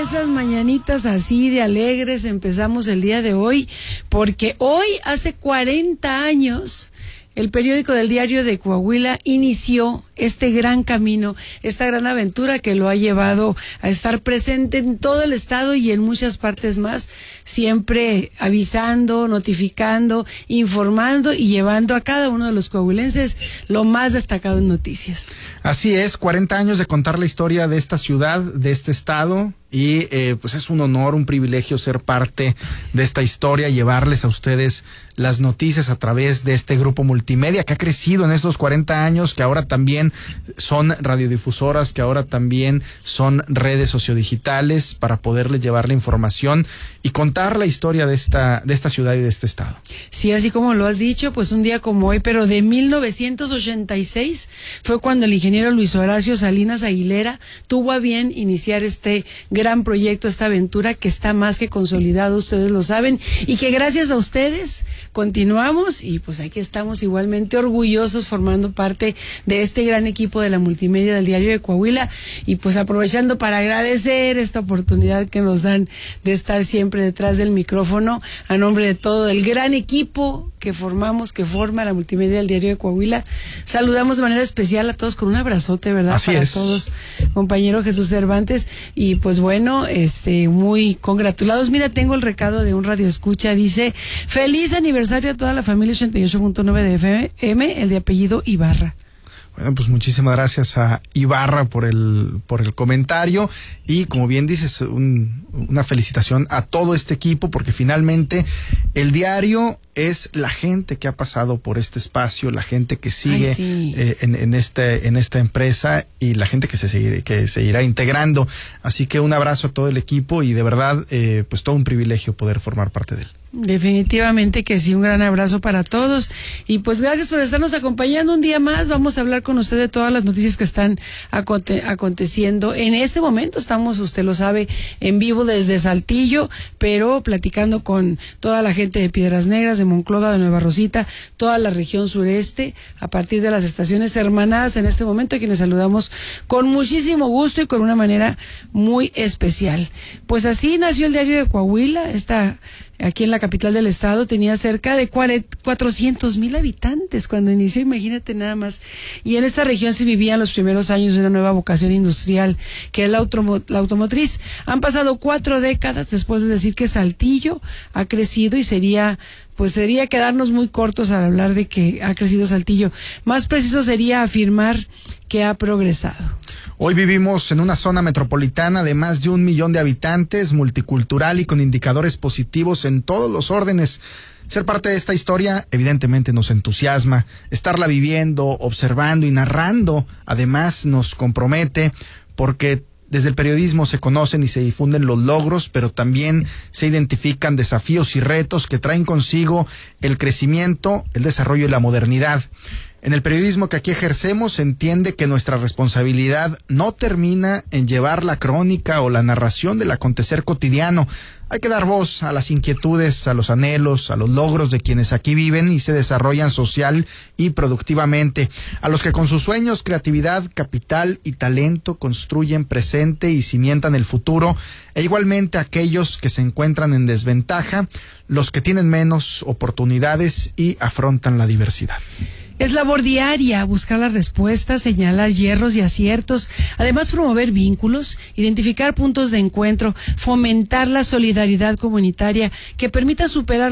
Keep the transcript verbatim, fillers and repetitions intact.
esas mañanitas así de alegres empezamos el día de hoy, porque hoy hace cuarenta años el periódico del Diario de Coahuila inició este gran camino, esta gran aventura que lo ha llevado a estar presente en todo el estado y en muchas partes más, siempre avisando, notificando, informando y llevando a cada uno de los coahuilenses lo más destacado en noticias. Así es, cuarenta años de contar la historia de esta ciudad, de este estado, y eh, pues es un honor, un privilegio ser parte de esta historia, llevarles a ustedes las noticias a través de este grupo multimedia que ha crecido en estos cuarenta años, que ahora también son radiodifusoras, que ahora también son redes sociodigitales para poderles llevar la información y contar la historia de esta, de esta ciudad y de este estado. Sí, así como lo has dicho, pues un día como hoy, pero de mil novecientos ochenta y seis, fue cuando el ingeniero Luis Horacio Salinas Aguilera tuvo a bien iniciar este gran proyecto, esta aventura que está más que consolidado, ustedes lo saben, y que gracias a ustedes continuamos, y pues aquí estamos igualmente orgullosos formando parte de este gran equipo de la multimedia del Diario de Coahuila, y pues aprovechando para agradecer esta oportunidad que nos dan de estar siempre detrás del micrófono, a nombre de todo el gran equipo que formamos, que forma la multimedia del Diario de Coahuila. Saludamos de manera especial a todos con un abrazote, ¿verdad? Así Para es. todos, compañero Jesús Cervantes, y pues bueno, este, muy congratulados. Mira, tengo el recado de un radioescucha, dice: feliz aniversario a toda la familia ochenta y ocho punto nueve de F M, el de apellido Ibarra. Bueno, pues muchísimas gracias a Ibarra por el por el comentario, y como bien dices, un, una felicitación a todo este equipo, porque finalmente el diario es la gente que ha pasado por este espacio, la gente que sigue Ay, sí. eh, en, en este en esta empresa, y la gente que se seguirá, que se irá integrando. Así que un abrazo a todo el equipo, y de verdad eh, pues todo un privilegio poder formar parte de él. Definitivamente que sí, un gran abrazo para todos, y pues gracias por estarnos acompañando un día más. Vamos a hablar con usted de todas las noticias que están aconte aconteciendo en este momento. Estamos, usted lo sabe, en vivo desde Saltillo, pero platicando con toda la gente de Piedras Negras, de Monclova, de Nueva Rosita, toda la región sureste, a partir de las estaciones hermanadas en este momento, a quienes saludamos con muchísimo gusto y con una manera muy especial. Pues así nació el Diario de Coahuila. Esta aquí en la capital del estado tenía cerca de cuatrocientos mil habitantes cuando inició, imagínate nada más. Y en esta región se vivían los primeros años de una nueva vocación industrial, que es la, automo la automotriz. Han pasado cuatro décadas después de decir que Saltillo ha crecido, y sería... pues sería quedarnos muy cortos al hablar de que ha crecido Saltillo. Más preciso sería afirmar que ha progresado. Hoy vivimos en una zona metropolitana de más de un millón de habitantes, multicultural y con indicadores positivos en todos los órdenes. Ser parte de esta historia evidentemente nos entusiasma. Estarla viviendo, observando y narrando, además nos compromete, porque desde el periodismo se conocen y se difunden los logros, pero también se identifican desafíos y retos que traen consigo el crecimiento, el desarrollo y la modernidad. En el periodismo que aquí ejercemos se entiende que nuestra responsabilidad no termina en llevar la crónica o la narración del acontecer cotidiano. Hay que dar voz a las inquietudes, a los anhelos, a los logros de quienes aquí viven y se desarrollan social y productivamente, a los que con sus sueños, creatividad, capital y talento construyen presente y cimientan el futuro, e igualmente a aquellos que se encuentran en desventaja, los que tienen menos oportunidades y afrontan la diversidad. Es labor diaria buscar las respuestas, señalar hierros y aciertos, además promover vínculos, identificar puntos de encuentro, fomentar la solidaridad comunitaria que permita superar